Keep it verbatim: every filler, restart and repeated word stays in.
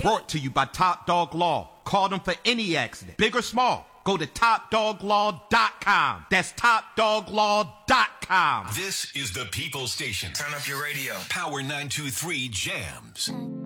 Brought to you by Top Dog Law. Call them for any accident, big or small. Go to top dog law dot com. That's top dog law dot com. This is the People Station. Turn up your radio. Power nine two three Jams.